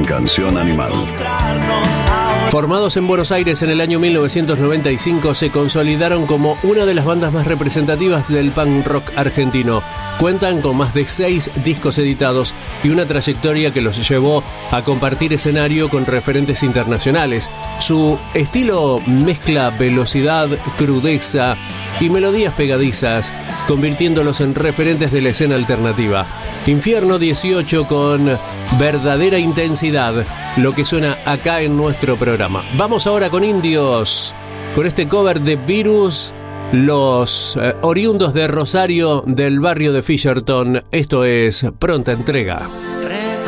en Canción Animal. Formados en Buenos Aires en el año 1995, se consolidaron como una de las bandas más representativas del punk rock argentino. Cuentan con más de 6 discos editados y una trayectoria que los llevó a compartir escenario con referentes internacionales. Su estilo mezcla velocidad, crudeza y melodías pegadizas, convirtiéndolos en referentes de la escena alternativa. Infierno 18 con verdadera intensidad, lo que suena acá en nuestro programa. Vamos ahora con Indios, con este cover de Virus, los oriundos de Rosario, del barrio de Fisherton. Esto es Pronta Entrega.